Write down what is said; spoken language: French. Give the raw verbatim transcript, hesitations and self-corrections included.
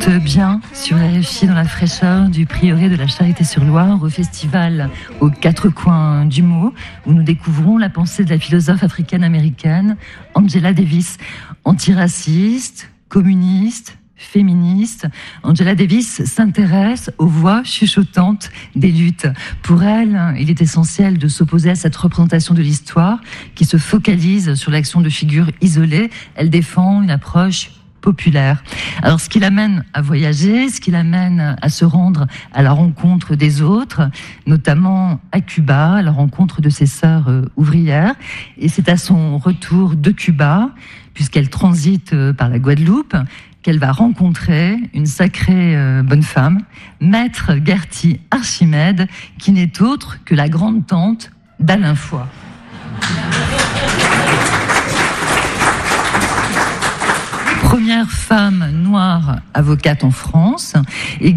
êtes bien sur R F I dans la fraîcheur du prieuré de la Charité-sur-Loire au festival aux quatre coins du mot où nous découvrons la pensée de la philosophe africaine-américaine Angela Davis, antiraciste, communiste, féministe. Angela Davis s'intéresse aux voix chuchotantes des luttes. Pour elle, il est essentiel de s'opposer à cette représentation de l'histoire qui se focalise sur l'action de figures isolées. Elle défend une approche populaire. Alors, ce qui l'amène à voyager, ce qui l'amène à se rendre à la rencontre des autres, notamment à Cuba, à la rencontre de ses sœurs euh, ouvrières. Et c'est à son retour de Cuba, puisqu'elle transite euh, par la Guadeloupe, qu'elle va rencontrer une sacrée euh, bonne femme, Maître Gertie Archimède, qui n'est autre que la grande-tante d'Alain Foy. Première femme noire avocate en France et